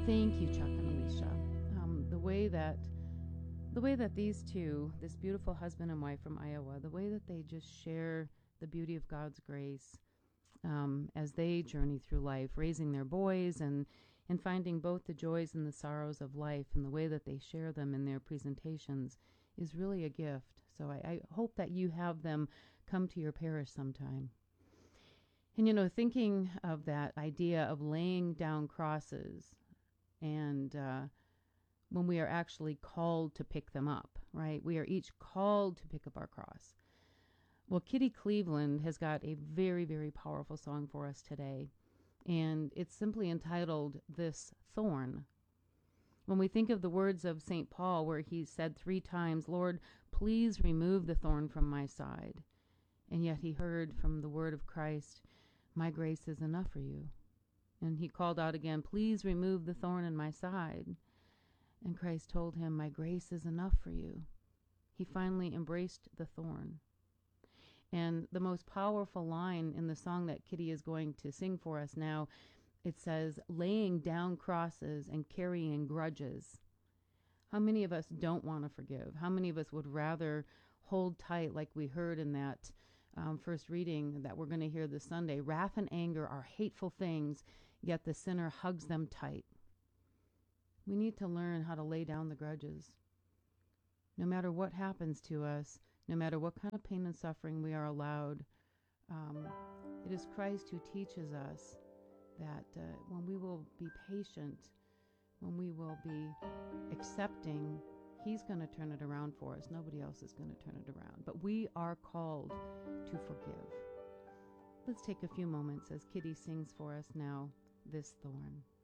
Thank you, Chuck and Alicia. The way that these two, this beautiful husband and wife from Iowa, the way that they just share the beauty of God's grace as they journey through life, raising their boys and finding both the joys and the sorrows of life, and the way that they share them in their presentations is really a gift. So I hope that you have them come to your parish sometime. And, thinking of that idea of laying down crosses and when we are actually called to pick them up, right? We are each called to pick up our cross. Well, Kitty Cleveland has got a very, very powerful song for us today, and it's simply entitled This Thorn. When we think of the words of St. Paul, where he said 3 times, Lord, please remove the thorn from my side, and yet he heard from the word of Christ, my grace is enough for you. And he called out again, please remove the thorn in my side. And Christ told him, my grace is enough for you. He finally embraced the thorn. And the most powerful line in the song that Kitty is going to sing for us now, it says, laying down crosses and carrying grudges. How many of us don't want to forgive? How many of us would rather hold tight, like we heard in that first reading that we're going to hear this Sunday? Wrath and anger are hateful things, yet the sinner hugs them tight. We need to learn how to lay down the grudges. No matter what happens to us, no matter what kind of pain and suffering we are allowed, it is Christ who teaches us that when we will be patient, when we will be accepting, He's going to turn it around for us. Nobody else is going to turn it around. But we are called to forgive. Let's take a few moments as Kitty sings for us now, This Thorn.